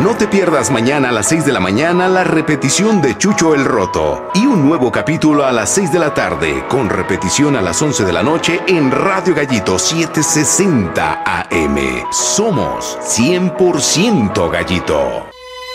No te pierdas mañana a las 6 de la mañana la repetición de Chucho el Roto y un nuevo capítulo a las 6 de la tarde con repetición a las 11 de la noche en Radio Gallito 760 AM. Somos 100% Gallito.